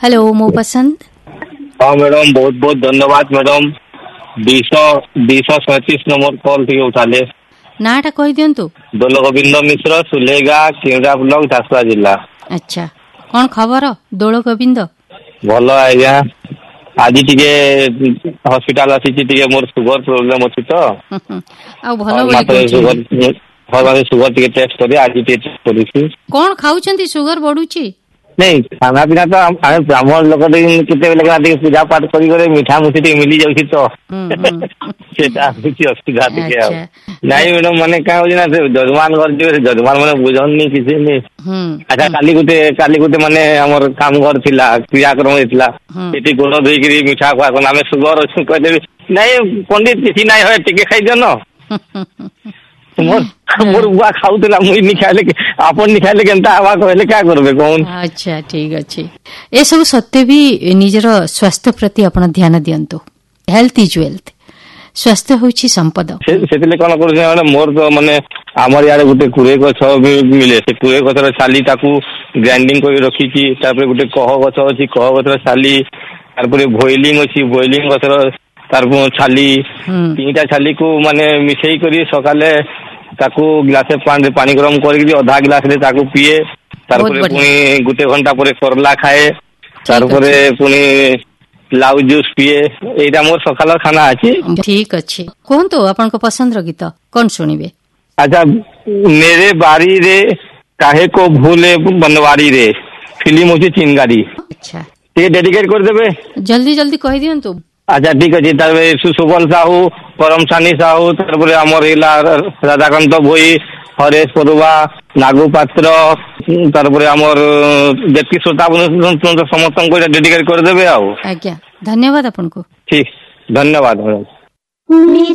Hello मो पसंद। हाँ मैडम, बहुत बहुत धन्यवाद मैडम। 237 number call T उठाले। नाटा कहि दियंतु। ଦୋଳଗୋବିନ୍ଦ ମିଶ୍ର, ସୁଲେଗା, କେଉଁଝର ବ୍ଲକ, ଝାରସୁଗୁଡ଼ା ଜିଲ୍ଲା। अच्छा, कौन खबर ଦୋଳଗୋବିନ୍ଦ? ଭଲ ଆଜ୍ଞା, ଆଜି ଟିକେ ହସ୍ପିଟାଲ ଆସିଛି, ଟିକେ ମୋର ସୁଗର ପ୍ରୋବ୍ଲେମ ଅଛି ତ। ଆଉ ଭଲ ବୋଲି କହୁଛନ୍ତି। ସୁଗର ଟିକେ ଟେଷ୍ଟ କରି ଆଜି ଟିକେ ଟେଷ୍ଟ କରିଛି। କଣ ଖାଉଛନ୍ତି ସୁଗର ବଢୁଛି? ନାଇଁ ଖାନା ପିନା ତ ଆମେ ବ୍ରାହ୍ମଣ ଲୋକ କେତେବେଳେ ଟିକେ ପୂଜା ପାଠ କରି ମିଠା ମୁଠି ଟିକେ ମିଳି ଯାଉଛି ତ ସେଟା ହଉଛି ଅସୁବିଧା ଟିକେ ଆଉ। ନାଇଁ ମ୍ୟାଡମ, ମାନେ କାଁ ହଉଛି ନା, ସେ ଯଜମାନ ଘର ଯିବେ, ସେ ଯଜମାନ ମାନେ ବୁଝନ୍ତି କିଛି ନାଇଁ। ଆଚ୍ଛା, କାଲି ଗୋଟେ ମାନେ ଆମର କାମ ଘର ଥିଲା, କ୍ରିୟାକ୍ରମ ହେଇଥିଲା, ସେଠି ଗୋଡ ଧୋଇକିରି ମିଠା ଖୁଆ କଲେ। ଆମେ ସୁଗର ଅଛୁ କହିଦେବି, ନାଇଁ ପଣ୍ଡିତ କିଛି ନାଇଁ ହଏ, ଟିକେ ଖାଇଦିଅନ। ମୋର ବୁଆ ଖାଉଥିଲା, ମୁଇଁ ନି ଖାଇଲେ ଆପଣ ନି ଖାଇଲେ କେନ୍ତା ହବା କହିଲେ क्या करबे कौन। अच्छा ठीक अच्छे। ए सब सत्य भी निजर स्वास्थ्य प्रति आपण ध्यान दियंतु। Health is wealth. स्वास्थ्य होछि संपद। सेतिले कोन करू माने मोर तो माने हमर यार गुटे कुरे गछ भी मिले, से कुरे गछर छाली ताकू ग्राइंडिंग କରି रखिछि। तारपर गुटे कह गछ अछि, कह गछर छाली, तारपर भोइलिंग अछि, भोइलिंग गछर तारपर छाली, तीनटा छाली को माने मिसेई करी सकाले ताकू गिलासे पानी गरम करी आधा गिलास रे ताकू पिए। तारपर पुनी गुटे घंटा परे करला खाए, तारपर पुनी लाउ जूस पिए। एटा मोर सकाल खाना अछि। ठीक अछि, कोहंतो आपन को पसंद रो गीत कोन सुनिबे? अच्छा, मेरे बारी रे काहे को भूले बनवारी रे, फिल्म होची चिंगारी। अच्छा, ये डेडिकेट कर देबे, जल्दी जल्दी कहि दियंतु। अच्छा ठीक अच्छे। तार सुशोभन साहू, परमसानी साहू, तारपर हमर इला राधाकांत भोई, हरेश परुवा, नागू पात्र, तारपर हमर जेति श्रोता समस्त को डेडिकेट कर देबे। आउ आज्ञा, धन्यवाद आपन को। ठीक, धन्यवाद मैडम।